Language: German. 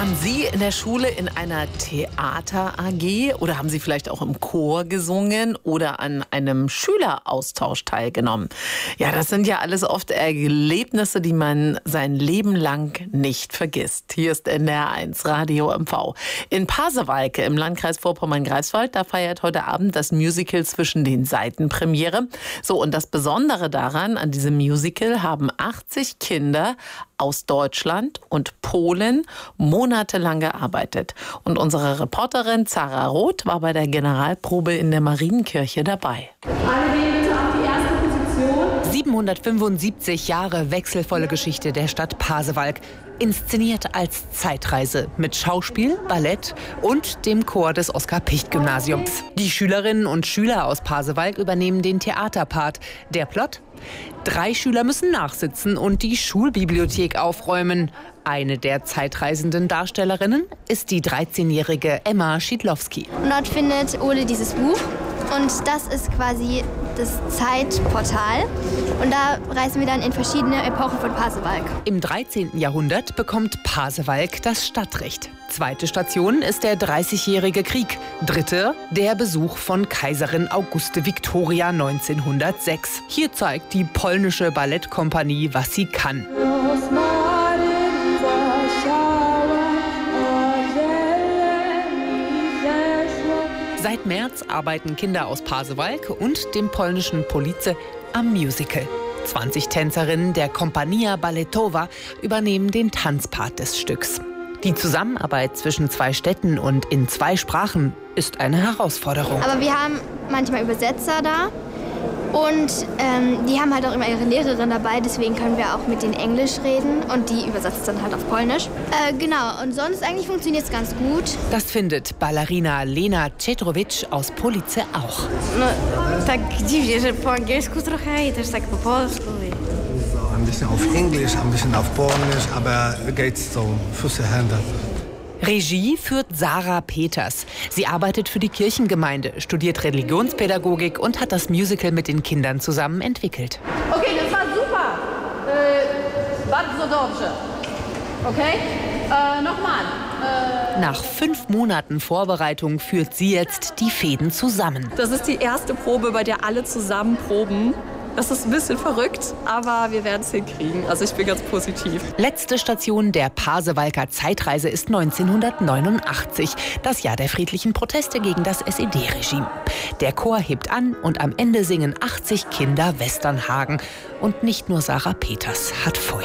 Waren Sie in der Schule in einer Theater-AG oder haben Sie vielleicht auch im Chor gesungen oder an einem Schüleraustausch teilgenommen? Ja, das sind ja alles oft Erlebnisse, die man sein Leben lang nicht vergisst. Hier ist NDR1 Radio MV. In Pasewalk im Landkreis Vorpommern-Greifswald, da feiert heute Abend das Musical Zwischen den Seiten Premiere. So, und das Besondere daran, an diesem Musical haben 80 Kinder aus Deutschland und Polen monatelang gearbeitet. Und unsere Reporterin Zara Roth war bei der Generalprobe in der Marienkirche dabei. Alle gehen bitte auf die erste Position. 775 Jahre wechselvolle Geschichte der Stadt Pasewalk. Inszeniert als Zeitreise mit Schauspiel, Ballett und dem Chor des Oskar-Picht-Gymnasiums. Die Schülerinnen und Schüler aus Pasewalk übernehmen den Theaterpart. Der Plot? 3 Schüler müssen nachsitzen und die Schulbibliothek aufräumen. Eine der zeitreisenden Darstellerinnen ist die 13-jährige Emma Schiedlowski. Und dort findet Ole dieses Buch und das ist quasi das Zeitportal. Und da reisen wir dann in verschiedene Epochen von Pasewalk. Im 13. Jahrhundert bekommt Pasewalk das Stadtrecht. Zweite Station ist der 30-jährige Krieg. Dritte, der Besuch von Kaiserin Auguste Victoria 1906. Hier zeigt die polnische Ballettkompanie, was sie kann. Seit März arbeiten Kinder aus Pasewalk und dem polnischen Police am Musical. 20 Tänzerinnen der Kompania Balletowa übernehmen den Tanzpart des Stücks. Die Zusammenarbeit zwischen 2 Städten und in 2 Sprachen ist eine Herausforderung. Aber wir haben manchmal Übersetzer da und die haben halt auch immer ihre Lehrerin dabei, deswegen können wir auch mit denen Englisch reden und die übersetzt dann halt auf Polnisch. Genau, und sonst eigentlich funktioniert es ganz gut. Das findet Ballerina Lena Czetrowicz aus Police auch. No, tak dziwnie, że po angielsku trochę i też tak po polsku. Ein bisschen auf Englisch, ein bisschen auf Polnisch, aber geht's so, Füße, Hände. Regie führt Sarah Peters. Sie arbeitet für die Kirchengemeinde, studiert Religionspädagogik und hat das Musical mit den Kindern zusammen entwickelt. Okay, das war super. Bardzo dobrze. Okay? Nochmal. Nach 5 Monaten Vorbereitung führt sie jetzt die Fäden zusammen. Das ist die erste Probe, bei der alle zusammen proben. Das ist ein bisschen verrückt, aber wir werden es hinkriegen. Also ich bin ganz positiv. Letzte Station der Pasewalker Zeitreise ist 1989, das Jahr der friedlichen Proteste gegen das SED-Regime. Der Chor hebt an und am Ende singen 80 Kinder Westernhagen. Und nicht nur Sarah Peters hat Furcht.